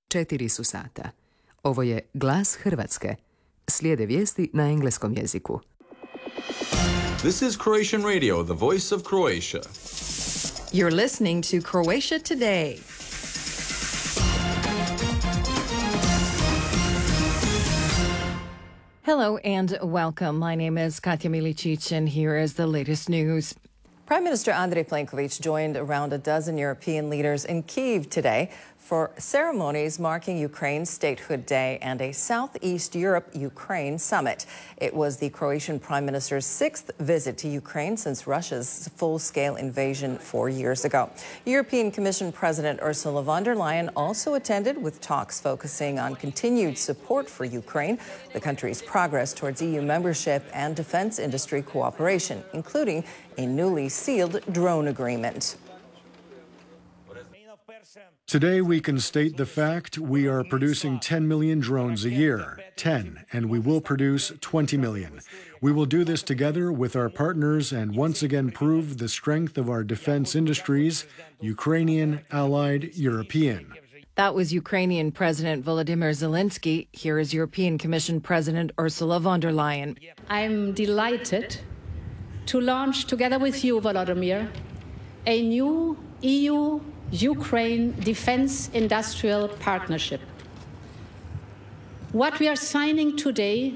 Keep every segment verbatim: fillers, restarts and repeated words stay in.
Četiri su sata. Ovo je Glas Hrvatske. Slijede vijesti na engleskom jeziku. This is Croatian Radio, the voice of Croatia. You're listening to Croatia Today. Hello and welcome. My name is Katja Milicic and here is the latest news. Prime Minister Andrej Plenković joined around a dozen European leaders in Kyiv today for ceremonies marking Ukraine's Statehood Day and a Southeast Europe-Ukraine summit. It was the Croatian Prime Minister's sixth visit to Ukraine since Russia's full-scale invasion four years ago. European Commission President Ursula von der Leyen also attended, with talks focusing on continued support for Ukraine, the country's progress towards E U membership and defense industry cooperation, including a newly sealed drone agreement. Today we can state the fact we are producing ten million drones a year, ten, and we will produce twenty million. We will do this together with our partners and once again prove the strength of our defense industries, Ukrainian, allied, European. That was Ukrainian President Volodymyr Zelensky. Here is European Commission President Ursula von der Leyen. I'm delighted to launch together with you, Volodymyr, a new E U Ukraine Defense Industrial Partnership. What we are signing today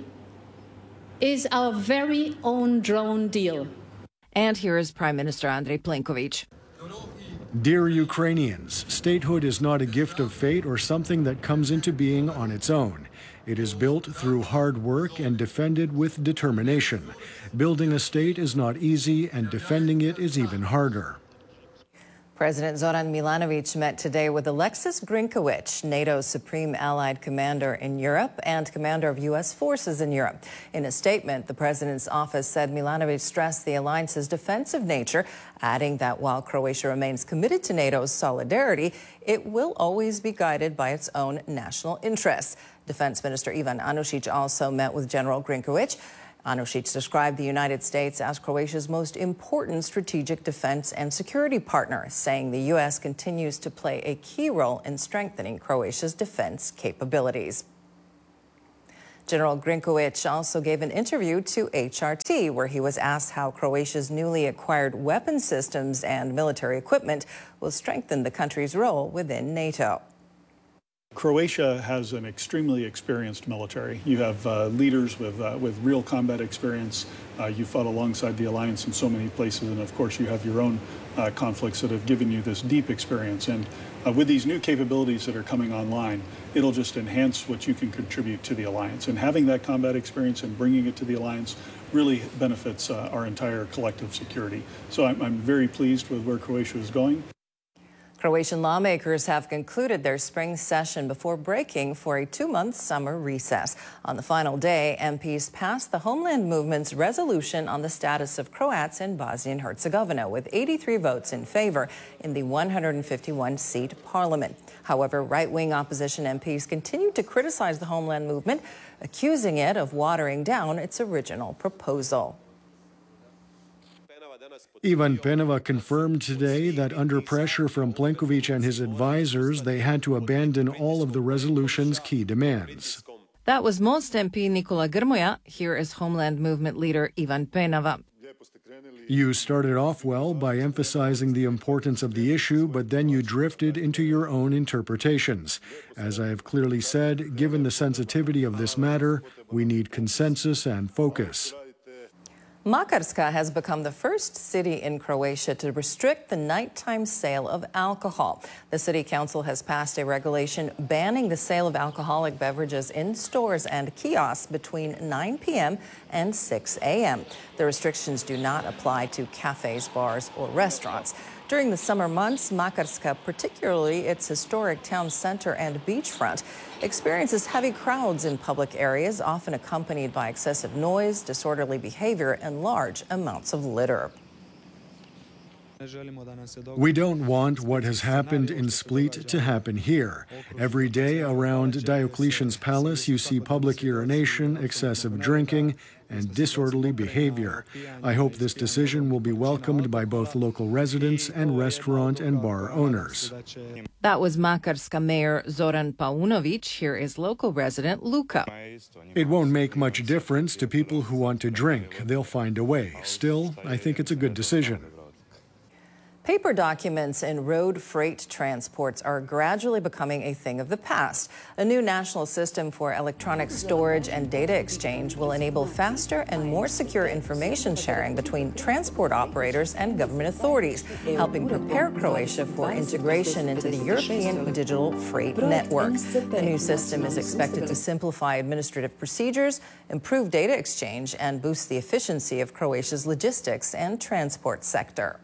is our very own drone deal. And here is Prime Minister Andrej Plenković. Dear Ukrainians, statehood is not a gift of fate or something that comes into being on its own. It is built through hard work and defended with determination. Building a state is not easy, and defending it is even harder. President Zoran Milanovic met today with Alexis Grinkovich, NATO's supreme allied commander in Europe and commander of U S forces in Europe. In a statement, the president's office said Milanovic stressed the alliance's defensive nature, adding that while Croatia remains committed to NATO's solidarity, it will always be guided by its own national interests. Defense Minister Ivan Anušić also met with General Grinkovich. Anušić described the United States as Croatia's most important strategic defense and security partner, saying the U S continues to play a key role in strengthening Croatia's defense capabilities. General Grinkovich also gave an interview to H R T, where he was asked how Croatia's newly acquired weapon systems and military equipment will strengthen the country's role within NATO. Croatia has an extremely experienced military. You have uh, leaders with, uh, with real combat experience. Uh, you fought alongside the alliance in so many places, and of course you have your own uh, conflicts that have given you this deep experience. And uh, with these new capabilities that are coming online, it'll just enhance what you can contribute to the alliance. And having that combat experience and bringing it to the alliance really benefits uh, our entire collective security. So I'm, I'm very pleased with where Croatia is going. Croatian lawmakers have concluded their spring session before breaking for a two-month summer recess. On the final day, M Ps passed the Homeland Movement's resolution on the status of Croats in Bosnia and Herzegovina, with eighty-three votes in favor in the one hundred fifty-one seat parliament. However, right-wing opposition M Ps continued to criticize the Homeland Movement, accusing it of watering down its original proposal. Ivan Penava confirmed today that under pressure from Plenković and his advisors, they had to abandon all of the resolution's key demands. That was Most M P Nikola Grmoja. Here is Homeland Movement leader Ivan Penava. You started off well by emphasizing the importance of the issue, but then you drifted into your own interpretations. As I have clearly said, given the sensitivity of this matter, we need consensus and focus. Makarska has become the first city in Croatia to restrict the nighttime sale of alcohol. The city council has passed a regulation banning the sale of alcoholic beverages in stores and kiosks between nine p m and six a m The restrictions do not apply to cafes, bars, or restaurants. During the summer months, Makarska, particularly its historic town center and beachfront, experiences heavy crowds in public areas, often accompanied by excessive noise, disorderly behavior, and large amounts of litter. We don't want what has happened in Split to happen here. Every day around Diocletian's palace, you see public urination, excessive drinking, and disorderly behavior. I hope this decision will be welcomed by both local residents and restaurant and bar owners. That was Makarska Mayor Zoran Paunovic. Here is local resident Luka. It won't make much difference to people who want to drink. They'll find a way. Still, I think it's a good decision. Paper documents in road freight transports are gradually becoming a thing of the past. A new national system for electronic storage and data exchange will enable faster and more secure information sharing between transport operators and government authorities, helping prepare Croatia for integration into the European digital freight network. The new system is expected to simplify administrative procedures, improve data exchange, and boost the efficiency of Croatia's logistics and transport sector.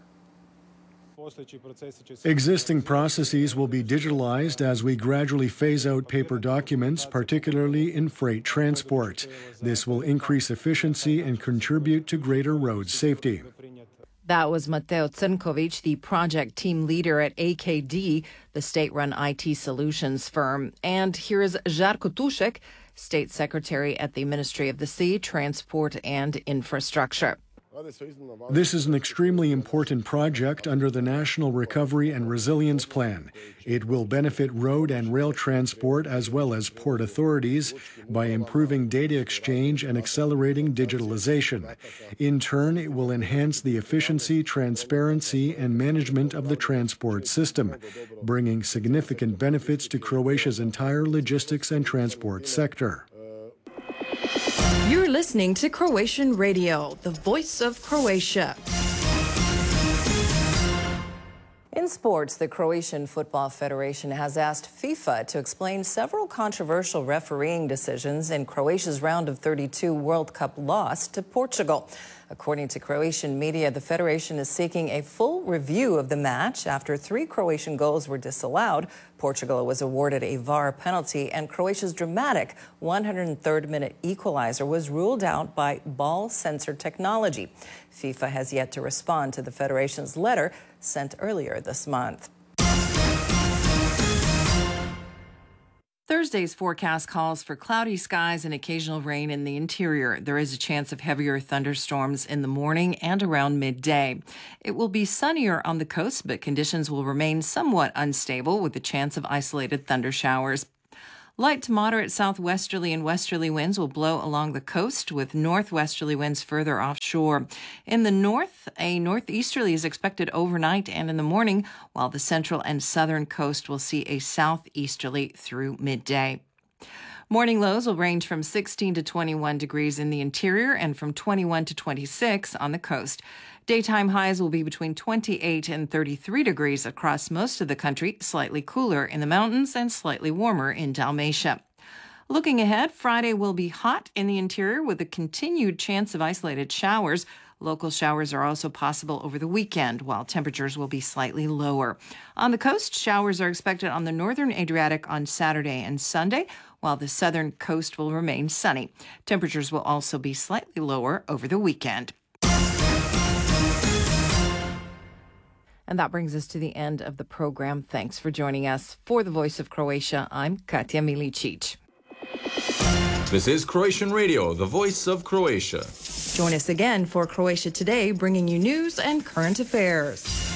Existing processes will be digitalized as we gradually phase out paper documents, particularly in freight transport. This will increase efficiency and contribute to greater road safety. That was Mateo Crnkovic, the project team leader at A K D, the state-run I T solutions firm. And here is Žarko Tušek, state secretary at the Ministry of the Sea, Transport and Infrastructure. This is an extremely important project under the National Recovery and Resilience Plan. It will benefit road and rail transport as well as port authorities by improving data exchange and accelerating digitalization. In turn, it will enhance the efficiency, transparency, and management of the transport system, bringing significant benefits to Croatia's entire logistics and transport sector. You're listening to Croatian Radio, the voice of Croatia. In sports, the Croatian Football Federation has asked FIFA to explain several controversial refereeing decisions in Croatia's round of thirty-two World Cup loss to Portugal. According to Croatian media, the federation is seeking a full review of the match after three Croatian goals were disallowed. Portugal was awarded a V A R penalty, and Croatia's dramatic one hundred third minute equalizer was ruled out by ball sensor technology. FIFA has yet to respond to the federation's letter sent earlier this month. Thursday's forecast calls for cloudy skies and occasional rain in the interior. There is a chance of heavier thunderstorms in the morning and around midday. It will be sunnier on the coast, but conditions will remain somewhat unstable with a chance of isolated thunder showers. Light to moderate southwesterly and westerly winds will blow along the coast, with northwesterly winds further offshore. In the north, a northeasterly is expected overnight and in the morning, while the central and southern coast will see a southeasterly through midday. Morning lows will range from sixteen to twenty-one degrees in the interior and from twenty-one to twenty-six on the coast. Daytime highs will be between twenty-eight and thirty-three degrees across most of the country, slightly cooler in the mountains and slightly warmer in Dalmatia. Looking ahead, Friday will be hot in the interior with a continued chance of isolated showers. Local showers are also possible over the weekend, while temperatures will be slightly lower. On the coast, showers are expected on the northern Adriatic on Saturday and Sunday, while the southern coast will remain sunny. Temperatures will also be slightly lower over the weekend. And that brings us to the end of the program. Thanks for joining us. For the Voice of Croatia, I'm Katja Milicic. This is Croatian Radio, the voice of Croatia. Join us again for Croatia Today, bringing you news and current affairs.